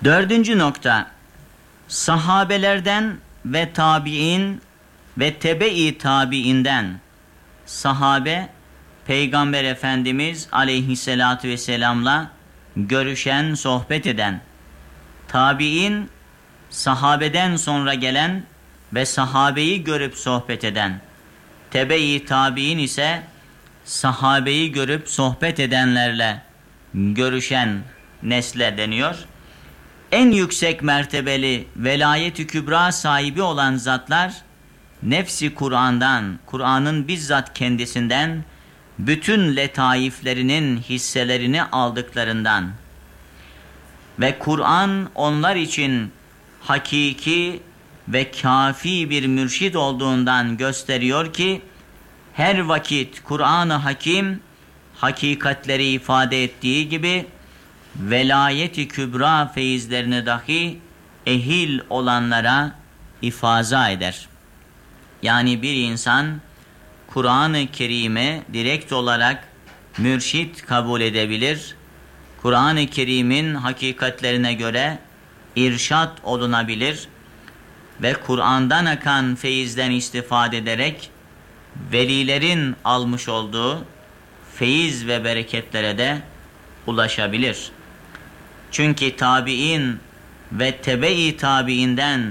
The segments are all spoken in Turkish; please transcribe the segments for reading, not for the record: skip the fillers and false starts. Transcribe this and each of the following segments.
Dördüncü nokta, sahabelerden ve tabi'in ve tebe-i tabi'inden, sahabe, Peygamber Efendimiz aleyhissalatu vesselam'la görüşen, sohbet eden, tabi'in, sahabeden sonra gelen ve sahabeyi görüp sohbet eden, tebe-i tabi'in ise sahabeyi görüp sohbet edenlerle görüşen nesle deniyor. En yüksek mertebeli velayet-i kübra sahibi olan zatlar, nefsi Kur'an'dan, Kur'an'ın bizzat kendisinden bütün letaiflerinin hisselerini aldıklarından ve Kur'an onlar için hakiki ve kafi bir mürşid olduğundan gösteriyor ki, her vakit Kur'an-ı Hakim hakikatleri ifade ettiği gibi velayet-i kübra feyizlerini dahi ehil olanlara ifaza eder. Yani bir insan Kur'an-ı Kerim'i direkt olarak mürşit kabul edebilir, Kur'an-ı Kerim'in hakikatlerine göre irşat olunabilir ve Kur'an'dan akan feyizden istifade ederek velilerin almış olduğu feyiz ve bereketlere de ulaşabilir. Çünkü tabi'in ve tebe-i tabi'inden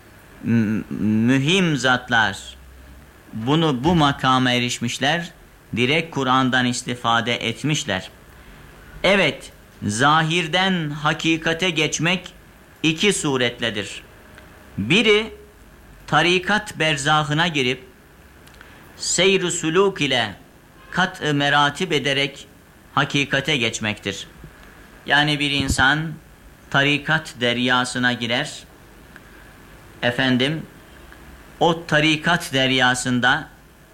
mühim zatlar bu makama erişmişler, direkt Kur'an'dan istifade etmişler. Evet, zahirden hakikate geçmek iki suretledir. Biri, tarikat berzahına girip seyr-i suluk ile kat-ı meratip ederek hakikate geçmektir. Yani bir insan tarikat deryasına girer, o tarikat deryasında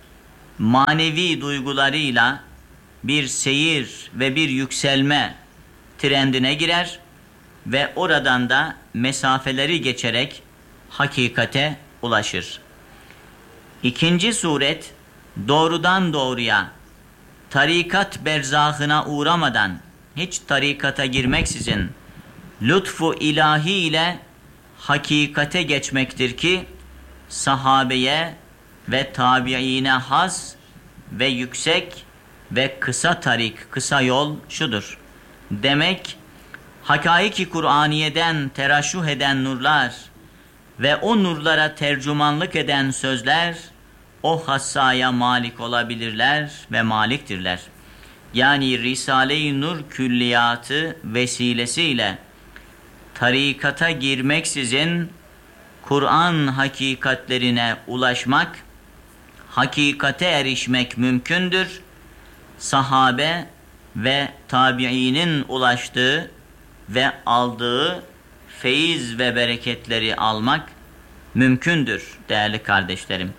manevi duygularıyla bir seyir ve bir yükselme trendine girer ve oradan da mesafeleri geçerek hakikate ulaşır. İkinci suret, doğrudan doğruya tarikat berzahına uğramadan, hiç tarikata girmeksizin lütfu ilahi ile hakikate geçmektir ki, sahabeye ve tabiine has ve yüksek ve kısa tarik, kısa yol şudur. Demek, hakaiki Kur'aniye'den teraşuh eden nurlar ve o nurlara tercümanlık eden sözler, o hassaya malik olabilirler ve maliktirler. Yani Risale-i Nur külliyatı vesilesiyle tarikata girmeksizin Kur'an hakikatlerine ulaşmak, hakikate erişmek mümkündür. Sahabe ve tabiinin ulaştığı ve aldığı feyiz ve bereketleri almak mümkündür değerli kardeşlerim.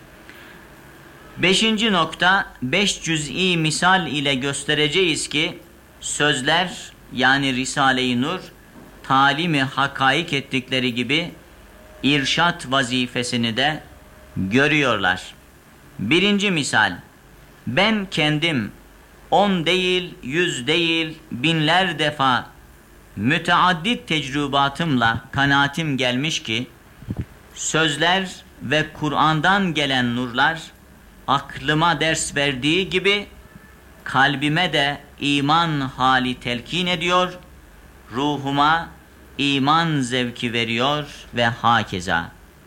Beşinci nokta, 5 cüz'i misal ile göstereceğiz ki, sözler yani Risale-i Nur, talimi hakaik ettikleri gibi irşat vazifesini de görüyorlar. Birinci misal, ben kendim 10 değil, 100 değil, binler defa müteaddit tecrübatımla kanaatim gelmiş ki, sözler ve Kur'an'dan gelen nurlar, aklıma ders verdiği gibi kalbime de iman hali telkin ediyor, ruhuma iman zevki veriyor ve hakeza.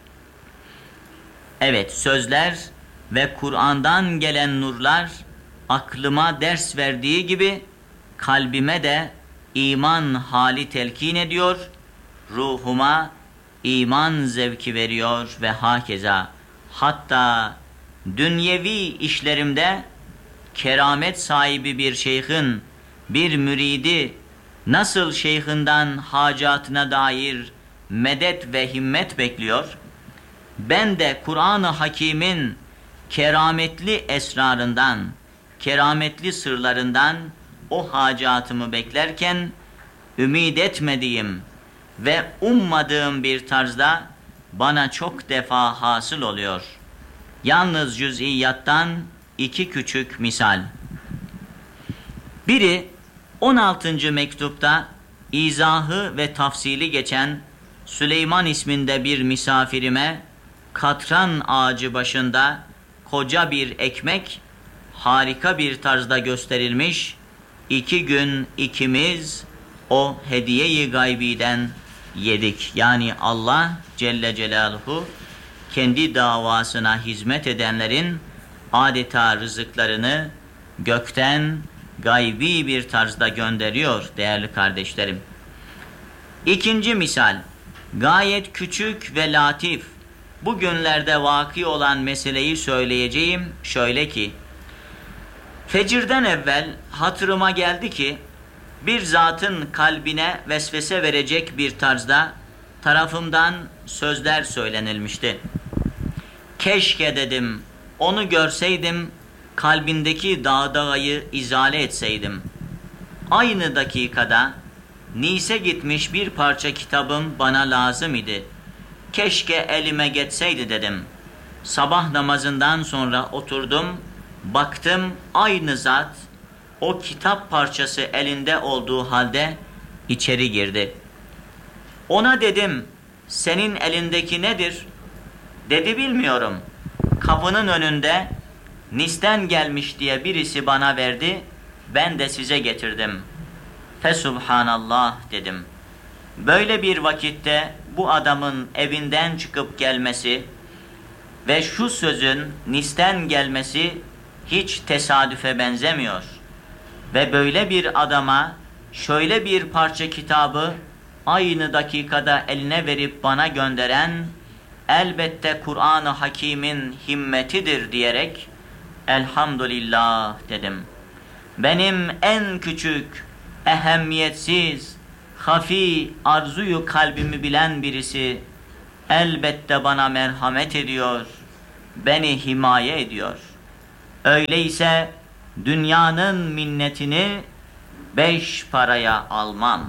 Evet, sözler ve Kur'an'dan gelen nurlar aklıma ders verdiği gibi kalbime de iman hali telkin ediyor, ruhuma iman zevki veriyor ve hakeza. Hatta dünyevi işlerimde keramet sahibi bir şeyhin, bir müridi nasıl şeyhinden hacatına dair medet ve himmet bekliyor, ben de Kur'an-ı Hakîm'in kerametli esrarından, kerametli sırlarından o hacatımı beklerken, ümid etmediğim ve ummadığım bir tarzda bana çok defa hasıl oluyor. Yalnız cüz'iyattan 2 küçük misal. Biri 16. mektupta izahı ve tafsili geçen Süleyman isminde bir misafirime katran ağacı başında koca bir ekmek harika bir tarzda gösterilmiş. 2 gün ikimiz o hediye-i gaybiden yedik. Yani Allah Celle Celaluhu kendi davasına hizmet edenlerin adeta rızıklarını gökten gaybi bir tarzda gönderiyor değerli kardeşlerim. İkinci misal, gayet küçük ve latif. Bugünlerde vaki olan meseleyi söyleyeceğim. Şöyle ki, fecirden evvel hatırıma geldi ki, bir zatın kalbine vesvese verecek bir tarzda tarafımdan sözler söylenilmişti. Keşke dedim, onu görseydim, kalbindeki dağdağayı izale etseydim. Aynı dakikada Nice gitmiş bir parça kitabım bana lazım idi. Keşke elime geçseydi dedim. Sabah namazından sonra oturdum, baktım aynı zat o kitap parçası elinde olduğu halde içeri girdi. Ona dedim, senin elindeki nedir? Dedi, bilmiyorum. Kapının önünde Nis'ten gelmiş diye birisi bana verdi, ben de size getirdim. Fesubhanallah dedim. Böyle bir vakitte bu adamın evinden çıkıp gelmesi ve şu sözün Nis'ten gelmesi hiç tesadüfe benzemiyor. Ve böyle bir adama şöyle bir parça kitabı aynı dakikada eline verip bana gönderen elbette Kur'an-ı Hakîm'in himmetidir diyerek elhamdülillah dedim. Benim en küçük, ehemmiyetsiz, hafi arzuyu kalbimi bilen birisi elbette bana merhamet ediyor, beni himaye ediyor. Öyleyse dünyanın minnetini 5 paraya almam.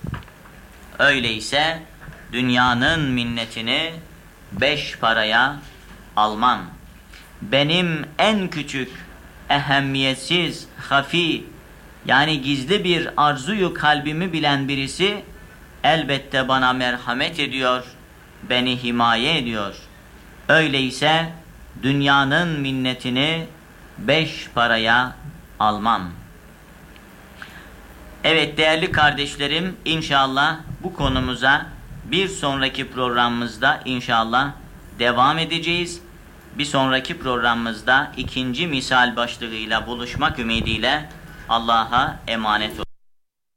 Öyleyse dünyanın minnetini 5 paraya almam. Benim en küçük, ehemmiyetsiz, hafi, yani gizli bir arzuyu kalbimi bilen birisi elbette bana merhamet ediyor, beni himaye ediyor. Öyleyse dünyanın minnetini 5 paraya almam. Evet değerli kardeşlerim, inşallah bu konumuza bir sonraki programımızda inşallah devam edeceğiz. Bir sonraki programımızda ikinci misal başlığıyla buluşmak ümidiyle Allah'a emanet olun.